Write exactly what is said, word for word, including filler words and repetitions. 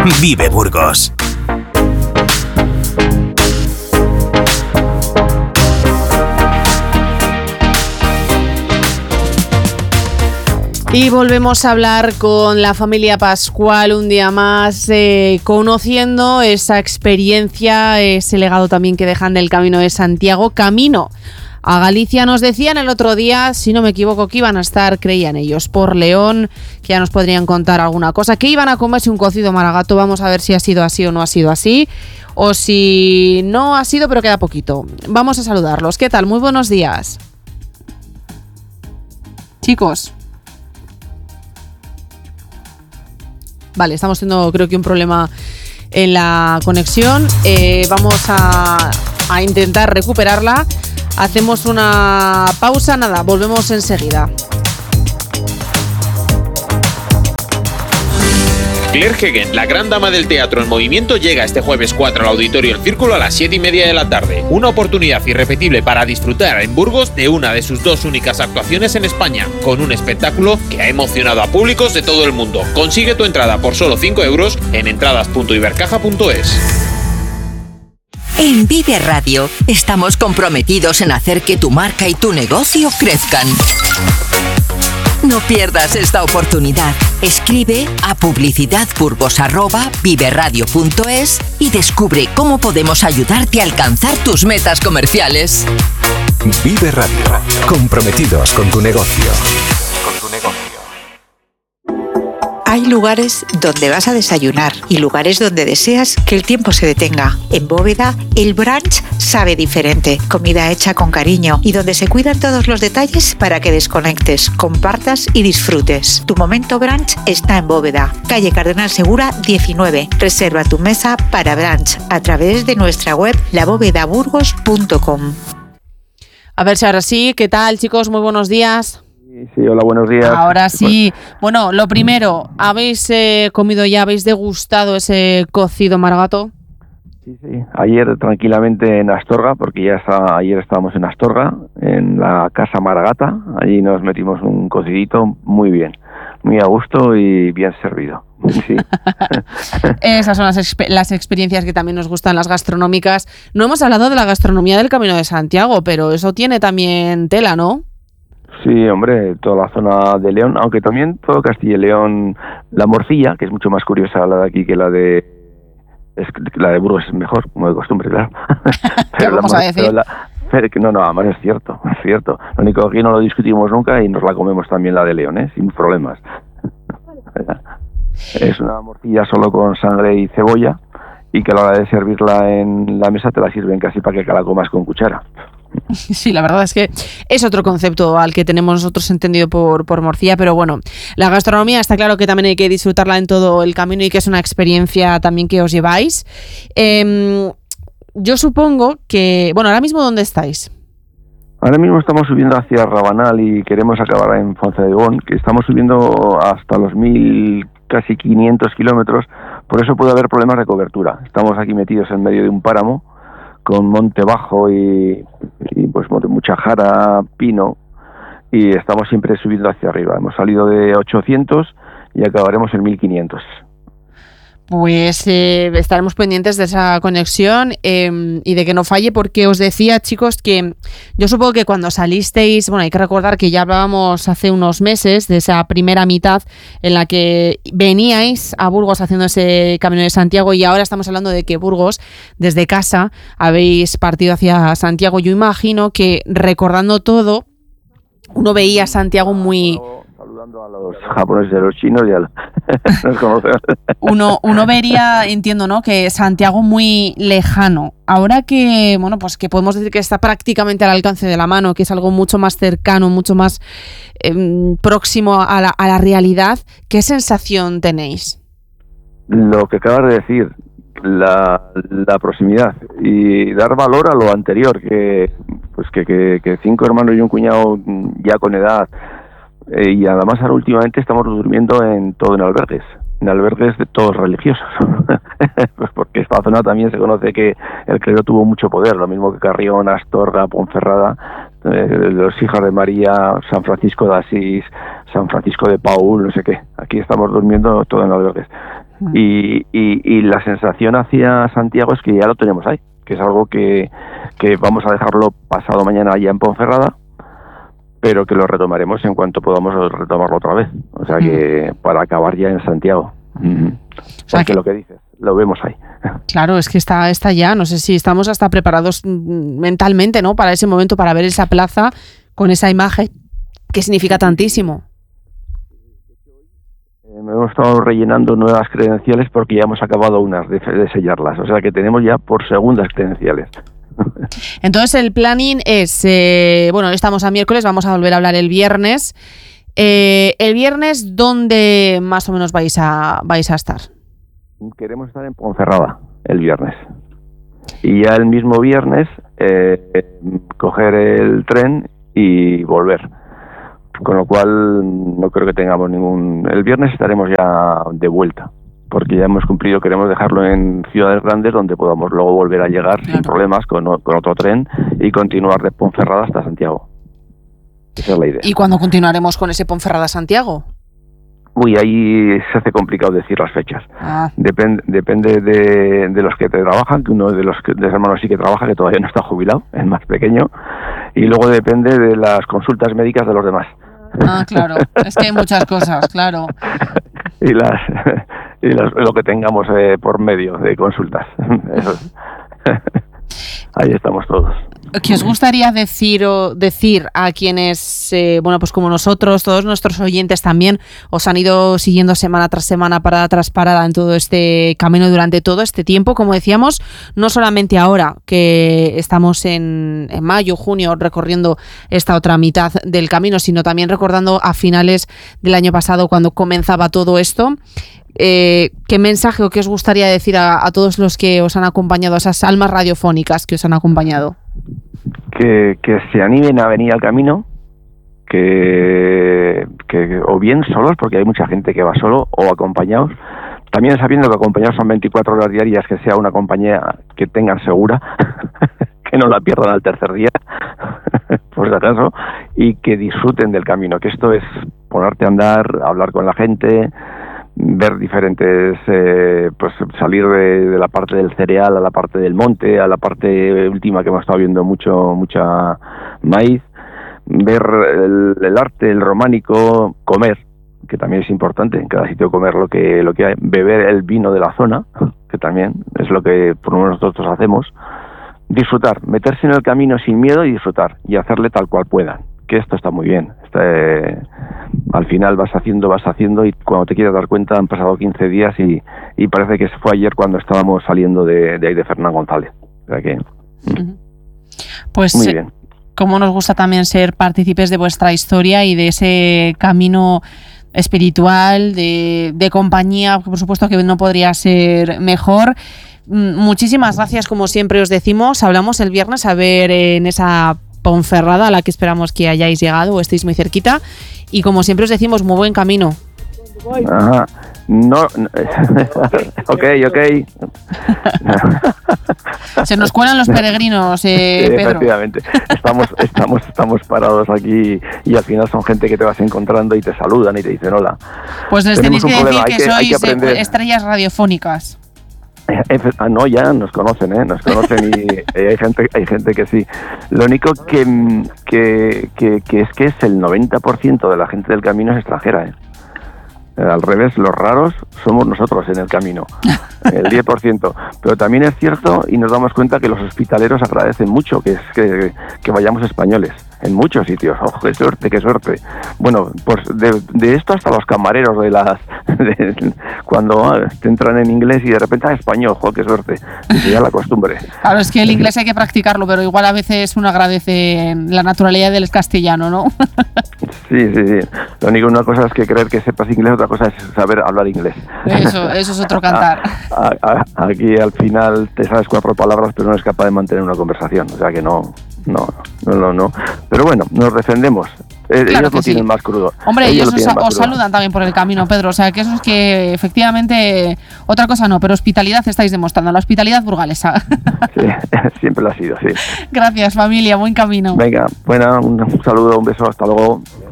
Vive Burgos. Y volvemos a hablar con la familia Pascual un día más, eh, conociendo esa experiencia, ese legado también que dejan del Camino de Santiago, camino a Galicia. Nos decían el otro día, si no me equivoco, que iban a estar, creían ellos, por León, que ya nos podrían contar alguna cosa, que iban a comerse un cocido maragato. Vamos a ver si ha sido así o no ha sido así, o si no ha sido, pero queda poquito. Vamos a saludarlos. ¿Qué tal? Muy buenos días. Chicos. Vale, estamos teniendo creo que un problema en la conexión. Eh, vamos a, a intentar recuperarla. Hacemos una pausa, nada, volvemos enseguida. Claire Heggen, la gran dama del teatro en movimiento, llega este jueves cuatro al Auditorio El Círculo a las siete y media de la tarde. Una oportunidad irrepetible para disfrutar en Burgos de una de sus dos únicas actuaciones en España, con un espectáculo que ha emocionado a públicos de todo el mundo. Consigue tu entrada por solo cinco euros en entradas punto ibercaja punto es. En Vive Radio estamos comprometidos en hacer que tu marca y tu negocio crezcan. No pierdas esta oportunidad. Escribe a publicidadburgos arroba viveradio punto es y descubre cómo podemos ayudarte a alcanzar tus metas comerciales. Vive Radio. Comprometidos con tu negocio. Con tu negocio. Hay lugares donde vas a desayunar y lugares donde deseas que el tiempo se detenga. En Bóveda, el brunch sabe diferente. Comida hecha con cariño y donde se cuidan todos los detalles para que desconectes, compartas y disfrutes. Tu momento brunch está en Bóveda, calle Cardenal Segura diecinueve. Reserva tu mesa para brunch a través de nuestra web la bóveda burgos punto com. A ver si ahora sí. ¿Qué tal, chicos? Muy buenos días. Sí, hola, buenos días. Ahora sí. Bueno, lo primero, ¿habéis eh, comido ya, habéis degustado ese cocido maragato? Sí, sí. Ayer tranquilamente en Astorga, porque ya está, ayer estábamos en Astorga, en la Casa Maragata. Allí nos metimos un cocidito muy bien, muy a gusto y bien servido. Sí. Esas son las, exp- las experiencias que también nos gustan, las gastronómicas. No hemos hablado de la gastronomía del Camino de Santiago, pero eso tiene también tela, ¿no? Sí, hombre, toda la zona de León, aunque también todo Castilla y León, la morcilla, que es mucho más curiosa la de aquí que la de es, la de Burgos es mejor, como de costumbre, claro. ¿Qué vamos a decir? La, pero que no, no, además es cierto, es cierto. Lo único que aquí no lo discutimos nunca y nos la comemos también la de León, ¿eh? Sin problemas. Es una morcilla solo con sangre y cebolla y que a la hora de servirla en la mesa te la sirven casi para que la comas con cuchara. Sí, la verdad es que es otro concepto al que tenemos nosotros entendido por, por morcilla, pero bueno, la gastronomía está claro que también hay que disfrutarla en todo el camino y que es una experiencia también que os lleváis. Eh, yo supongo que, bueno, ahora mismo ¿dónde estáis? Ahora mismo estamos subiendo hacia Rabanal y queremos acabar en Foncedegón, que estamos subiendo hasta los mil, casi quinientos kilómetros, por eso puede haber problemas de cobertura. Estamos aquí metidos en medio de un páramo, con monte bajo y, y pues mucha jara, pino, y estamos siempre subiendo hacia arriba. Hemos salido de ochocientos y acabaremos en mil quinientos. Pues eh, estaremos pendientes de esa conexión eh, y de que no falle, porque os decía, chicos, que yo supongo que cuando salisteis, bueno, hay que recordar que ya hablábamos hace unos meses de esa primera mitad en la que veníais a Burgos haciendo ese Camino de Santiago, y ahora estamos hablando de que Burgos, desde casa, habéis partido hacia Santiago. Yo imagino que, recordando todo, uno veía a Santiago muy... Saludando a los japoneses y a los chinos y a los... nos conocemos. Uno, uno vería, entiendo, ¿no?, que Santiago muy lejano. Ahora que, bueno, pues que podemos decir que está prácticamente al alcance de la mano, que es algo mucho más cercano, mucho más eh, próximo a la, a la realidad, ¿qué sensación tenéis? Lo que acabas de decir, la, la proximidad y dar valor a lo anterior, que pues que, que, que cinco hermanos y un cuñado ya con edad. Eh, y además ahora últimamente estamos durmiendo en todo en albergues, en albergues de todos religiosos, pues porque esta zona también se conoce que el clero tuvo mucho poder, lo mismo que Carrión, Astorga, Ponferrada, eh, los hijos de María, San Francisco de Asís, San Francisco de Paúl, no sé qué. Aquí estamos durmiendo todo en albergues. y, y, y la sensación hacia Santiago es que ya lo tenemos ahí, que es algo que, que vamos a dejarlo pasado mañana allá en Ponferrada, pero que lo retomaremos en cuanto podamos retomarlo otra vez, o sea que para acabar ya en Santiago. Mm. O sea, porque que... lo que dices, lo vemos ahí. Claro, es que está, está ya, no sé si estamos hasta preparados mentalmente, ¿no? Para ese momento, para ver esa plaza con esa imagen que significa tantísimo. Eh, hemos estado rellenando nuevas credenciales porque ya hemos acabado unas de, de sellarlas, o sea que tenemos ya por segundas credenciales. Entonces el planning es, eh, bueno, estamos a miércoles, vamos a volver a hablar el viernes. Eh, el viernes, ¿dónde más o menos vais a vais a estar? Queremos estar en Ponferrada el viernes. Y ya el mismo viernes eh, coger el tren y volver. Con lo cual no creo que tengamos ningún... El viernes estaremos ya de vuelta, porque ya hemos cumplido, queremos dejarlo en ciudades grandes donde podamos luego volver a llegar claro. sin problemas con, con otro tren y continuar de Ponferrada hasta Santiago. Esa es la idea. ¿Y cuándo continuaremos con ese Ponferrada-Santiago? Uy, ahí se hace complicado decir las fechas. Ah. Depende, depende de, de los que te trabajan, que uno de los, de los hermanos sí que trabaja, que todavía no está jubilado, es más pequeño, y luego depende de las consultas médicas de los demás. Ah, claro, es que hay muchas cosas, claro. y las, y las, lo que tengamos eh, por medio de consultas. Eso. Ahí estamos todos. ¿Qué os gustaría decir o decir a quienes, eh, bueno, pues como nosotros, todos nuestros oyentes también, os han ido siguiendo semana tras semana, parada tras parada en todo este camino durante todo este tiempo? Como decíamos, no solamente ahora que estamos en, en mayo, junio, recorriendo esta otra mitad del camino, sino también recordando a finales del año pasado cuando comenzaba todo esto. Eh, ¿Qué mensaje o qué os gustaría decir a, a todos los que os han acompañado, a esas almas radiofónicas que os han acompañado? Que, que se animen a venir al camino, que, que o bien solos, porque hay mucha gente que va solo, o acompañados. También sabiendo que acompañados son veinticuatro horas diarias, que sea una compañía que tengan segura, que no la pierdan al tercer día, por si acaso, y que disfruten del camino, que esto es ponerte a andar, hablar con la gente, ver diferentes, eh, pues salir de, de la parte del cereal a la parte del monte, a la parte última que hemos estado viendo mucho, mucha maíz, ver el, el arte, el románico, comer, que también es importante en cada sitio comer lo que, lo que hay, beber el vino de la zona, que también es lo que por lo menos nosotros hacemos, disfrutar, meterse en el camino sin miedo y disfrutar, y hacerle tal cual puedan, que esto está muy bien. Está, eh, al final vas haciendo, vas haciendo y cuando te quieres dar cuenta han pasado quince días y, y parece que fue ayer cuando estábamos saliendo de, de ahí de Fernán González. O sea que, uh-huh. Pues muy bien. Como nos gusta también ser partícipes de vuestra historia y de ese camino espiritual, de, de compañía, por supuesto que no podría ser mejor. Muchísimas gracias, como siempre os decimos. Hablamos el viernes a ver en esa Ponferrada a la que esperamos que hayáis llegado o estéis muy cerquita. Y como siempre os decimos, muy buen camino. Ajá. No, no. ok, ok. Se nos cuelan los peregrinos, eh, sí, Pedro. Efectivamente. Estamos, estamos, estamos parados aquí y al final son gente que te vas encontrando y te saludan y te dicen hola. Pues les tenéis que decir que, que sois que estrellas radiofónicas. Ah, no, ya nos conocen, ¿eh? Nos conocen y, y hay gente, hay gente que sí. Lo único que, que, que, que es que es el noventa por ciento de la gente del camino es extranjera, ¿eh? Al revés, los raros somos nosotros en el camino, el diez por ciento. Pero también es cierto y nos damos cuenta que los hospitaleros agradecen mucho que, es que, que vayamos españoles en muchos sitios. ¡Oh, qué suerte, qué suerte! Bueno, pues de, de esto hasta los camareros de las... De, cuando te entran en inglés y de repente ah, español, ¡oh, qué suerte! Y ya la costumbre. Claro, es que el inglés hay que practicarlo, pero igual a veces uno agradece la naturalidad del castellano, ¿no? Sí, sí, sí. Lo único, una cosa es que creer que sepas inglés, otra cosa es saber hablar inglés. Eso, eso es otro cantar. A, a, aquí al final te sabes cuatro palabras, pero no eres capaz de mantener una conversación. O sea que no, no, no, no. no. Pero bueno, nos defendemos. Claro, ellos lo tienen sí. más crudo. Hombre, ellos, ellos os, os saludan también por el camino, Pedro. O sea, que eso es que efectivamente, otra cosa no, pero hospitalidad estáis demostrando, la hospitalidad burgalesa. Sí, siempre lo ha sido, sí. Gracias, familia, buen camino. Venga, buena, un saludo, un beso, hasta luego.